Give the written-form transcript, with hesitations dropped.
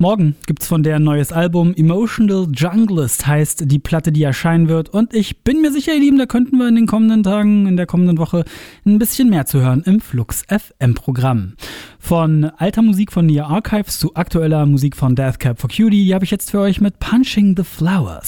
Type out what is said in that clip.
Morgen gibt's von der ein neues Album. Emotional Junglist heißt die Platte, die erscheinen wird. Und ich bin mir sicher, ihr Lieben, da könnten wir in den kommenden Tagen, in der kommenden Woche ein bisschen mehr zu hören im Flux FM Programm. Von alter Musik von Nia Archives zu aktueller Musik von Death Cab for Cutie habe ich jetzt für euch mit Punching the Flowers.